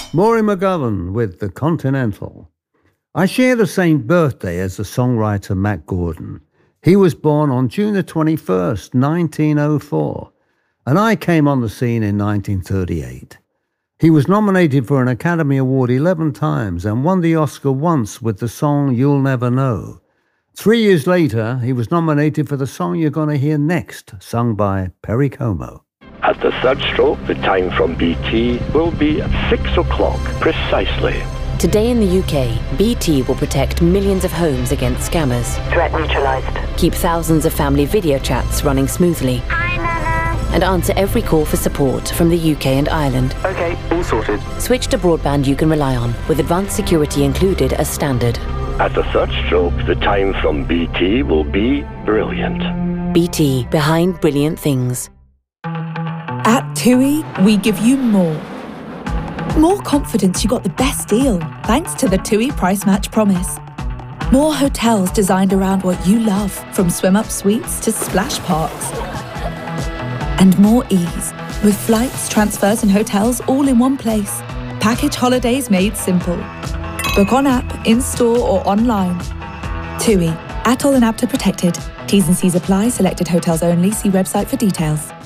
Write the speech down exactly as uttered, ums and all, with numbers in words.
Maury McGovern with The Continental. I share the same birthday as the songwriter Matt Gordon. He was born on June the twenty-first, nineteen oh four, and I came on the scene in nineteen thirty-eight. He was nominated for an Academy Award eleven times and won the Oscar once with the song You'll Never Know. Three years later, he was nominated for the song you're going to hear next, sung by Perry Como. At the third stroke, the time from B T will be six o'clock precisely. Today in the U K, B T will protect millions of homes against scammers. Threat neutralized. Keep thousands of family video chats running smoothly. Hi, Nana. And answer every call for support from the U K and Ireland. Okay, all sorted. Switch to broadband you can rely on, with advanced security included as standard. At the third stroke, the time from B T will be brilliant. B T, behind brilliant things. At TUI, we give you more. More confidence you got the best deal, thanks to the TUI Price Match Promise. More hotels designed around what you love, from swim-up suites to splash parks. And more ease, with flights, transfers and hotels all in one place. Package holidays made simple. Book on app, in-store or online. TUI, atoll and A P T A protected. T's and C's apply, selected hotels only. See website for details.